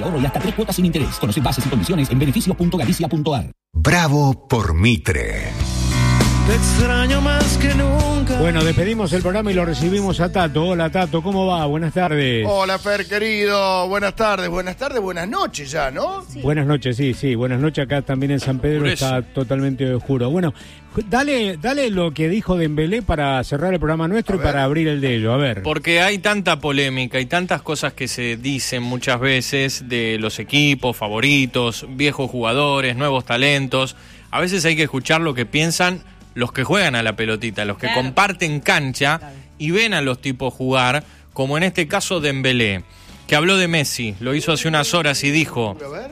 Oro y hasta 3 cuotas sin interés. Conoce bases y condiciones en beneficios.galicia.ar. Bravo por Mitre. Te extraño más que nunca. Bueno, despedimos el programa y lo recibimos a Tato. Hola Tato, ¿cómo va? Buenas tardes. Hola Fer, querido. Buenas tardes, buenas noches ya, ¿no? Sí. Buenas noches, sí. Buenas noches acá también en San Pedro. Está totalmente oscuro. Bueno, dale lo que dijo Dembélé para cerrar el programa nuestro y para abrir el de ellos. A ver. Porque hay tanta polémica y tantas cosas que se dicen muchas veces de los equipos favoritos, viejos jugadores, nuevos talentos. A veces hay que escuchar lo que piensan los que juegan a la pelotita, los que comparten cancha y ven a los tipos jugar, como en este caso Dembélé, que habló de Messi, lo hizo hace unas horas y dijo: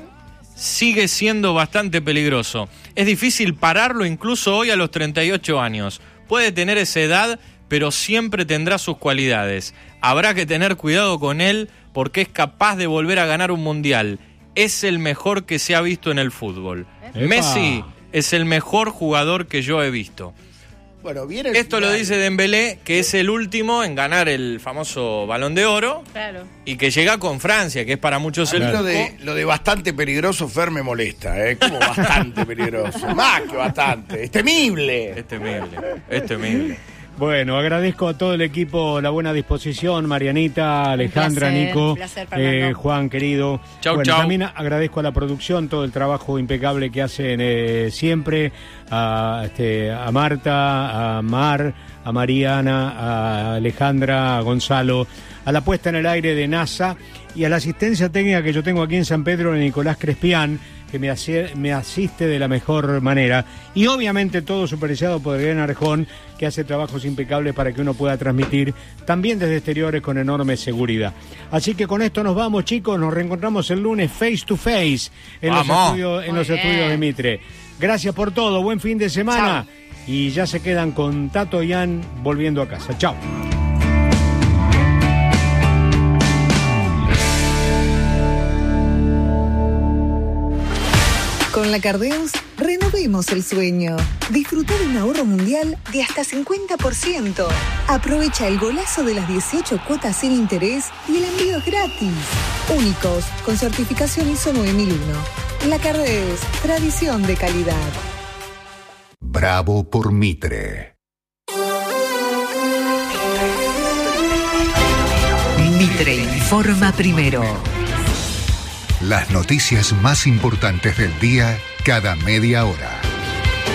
sigue siendo bastante peligroso. Es difícil pararlo incluso hoy a los 38 años. Puede tener esa edad, pero siempre tendrá sus cualidades. Habrá que tener cuidado con él porque es capaz de volver a ganar un mundial. Es el mejor que se ha visto en el fútbol. ¡Epa! Messi es el mejor jugador que yo he visto. Bueno, viene esto lo dice Dembélé, que es el último en ganar el famoso Balón de Oro. Claro. Y que llega con Francia, que es para muchos el lo de bastante peligroso, Fer, me molesta, como bastante peligroso. Más que bastante. Es temible. Es temible. Bueno, agradezco a todo el equipo la buena disposición, Marianita, Alejandra, Nico, Juan, querido. Chau. También agradezco a la producción todo el trabajo impecable que hacen siempre, a Marta, a Mar, a Mariana, a Alejandra, a Gonzalo, a la puesta en el aire de NASA y a la asistencia técnica que yo tengo aquí en San Pedro de Nicolás Crespián, que me asiste de la mejor manera, y obviamente todo supervisado por Adrián Arjón, que hace trabajos impecables para que uno pueda transmitir también desde exteriores con enorme seguridad. Así que con esto nos vamos, chicos, nos reencontramos el lunes face to face en los estudios de Mitre. Gracias por todo, buen fin de semana. Chao. Y ya se quedan con Tato y Ian volviendo a casa. Chao. Con la Cardeus, renovemos el sueño. Disfruta de un ahorro mundial de hasta 50%. Aprovecha el golazo de las 18 cuotas sin interés y el envío es gratis. Únicos, con certificación ISO 9001. La Cardeus, tradición de calidad. Bravo por Mitre. Mitre informa primero. Las noticias más importantes del día cada media hora.